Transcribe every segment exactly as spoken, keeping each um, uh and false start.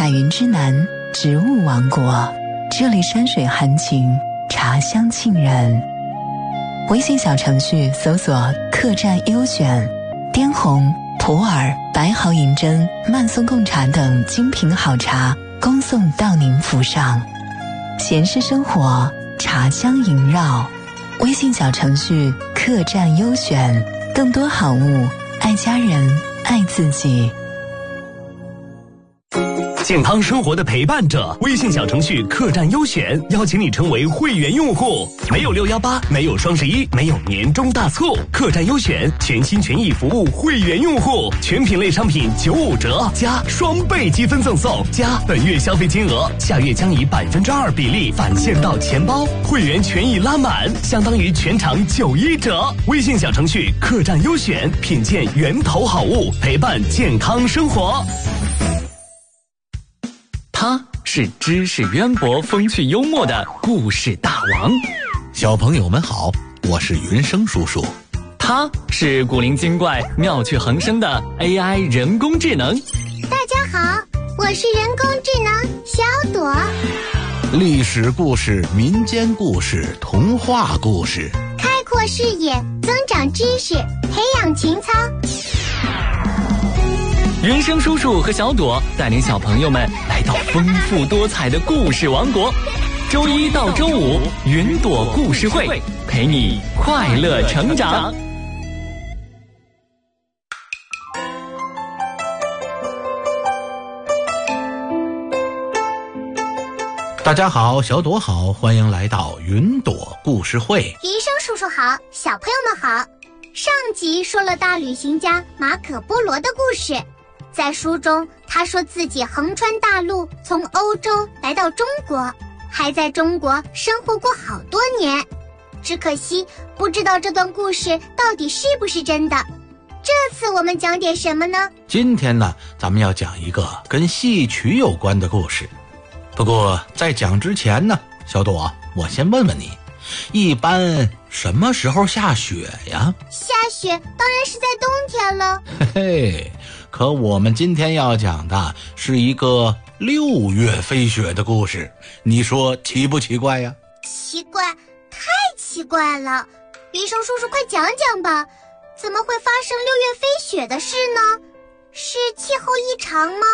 彩云之南，植物王国，这里山水含情，茶香沁人。微信小程序搜索客栈优选，滇红、普洱、白毫银针、曼松贡茶等精品好茶恭送到您府上。闲适生活，茶香萦绕。微信小程序客栈优选，更多好物，爱家人，爱自己。 健康生活的陪伴者，微信小程序客栈优选邀请你成为会员用户，没有六一八，没有双十一，没有年终大促，客栈优选全心全意服务会员用户，全品类商品九五折加双倍积分赠送，加本月消费金额，下月将以百分之二比例返现到钱包，会员权益拉满，相当于全场九一折。微信小程序客栈优选，品鉴源头好物，陪伴健康生活。 他是知识渊博、风趣幽默的故事大王。 小朋友们好，我是云生叔叔。 他是古灵精怪、妙趣横生的 A I 人工智能。 大家好，我是人工智能小朵。 历史故事、民间故事、童话故事， 开阔视野，增长知识，培养情操。 云生叔叔和小朵带领小朋友们来到丰富多彩的故事王国，周一到周五云朵故事会，陪你快乐成长。 大家好，小朵好，欢迎来到云朵故事会。 云生叔叔好，小朋友们好。上集说了大旅行家马可波罗的故事，在书中他说自己横穿大陆，从欧洲来到中国，还在中国生活过好多年。只可惜不知道这段故事到底是不是真的。这次我们讲点什么呢？ 今天呢，咱们要讲一个跟戏曲有关的故事。不过在讲之前呢，小朵，我先问问你，一般什么时候下雪呀？ 下雪当然是在冬天了。 嘿嘿，可我们今天要讲的是一个六月飞雪的故事，你说奇不奇怪呀？ 奇怪，太奇怪了。云生叔叔快讲讲吧，怎么会发生六月飞雪的事呢？是气候异常吗？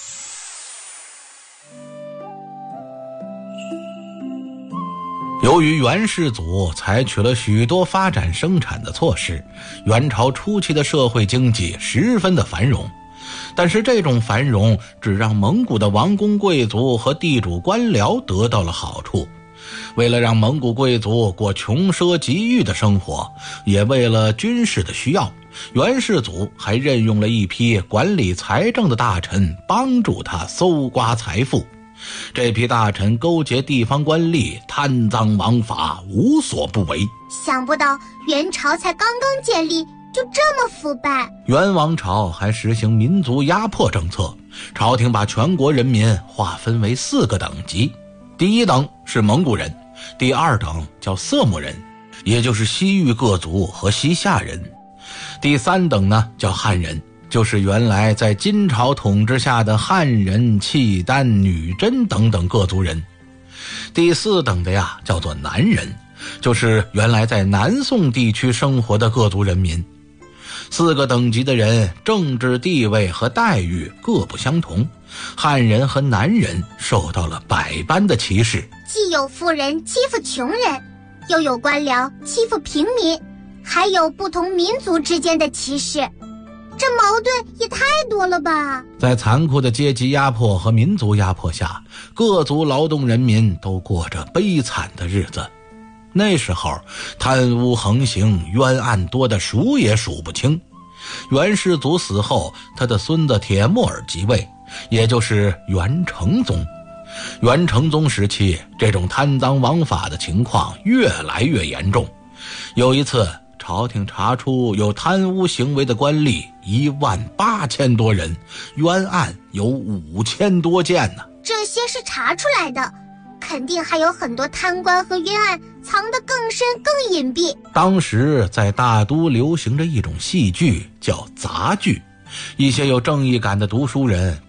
由于元世祖采取了许多发展生产的措施，元朝初期的社会经济十分的繁荣。但是这种繁荣只让蒙古的王公贵族和地主官僚得到了好处。为了让蒙古贵族过穷奢极欲的生活，也为了军事的需要，元世祖还任用了一批管理财政的大臣，帮助他搜刮财富。这批大臣勾结地方官吏，贪赃枉法，无所不为。 想不到元朝才刚刚建立就这么腐败。 元王朝还实行民族压迫政策，朝廷把全国人民划分为四个等级。第一等是蒙古人，第二等叫色目人，也就是西域各族和西夏人。第三等呢叫汉人，就是原来在金朝统治下的汉人、契丹、女真等等各族人。第四等的呀叫做南人，就是原来在南宋地区生活的各族人民。四个等级的人政治地位和待遇各不相同，汉人和南人受到了百般的歧视， 既有富人欺负穷人，又有官僚欺负平民，还有不同民族之间的歧视。这矛盾也太多了吧。在残酷的阶级压迫和民族压迫下，各族劳动人民都过着悲惨的日子。那时候贪污横行，冤案多得数也数不清。元世祖死后，他的孙子铁木儿即位，也就是元成宗。元成宗时期，这种贪赃枉法的情况越来越严重。有一次朝廷查出有贪污行为的官吏一万八千多人，冤案有五千多件呢。 这些是查出来的，肯定还有很多贪官和冤案藏得更深更隐蔽。 当时在大都流行着一种戏剧叫杂剧，一些有正义感的读书人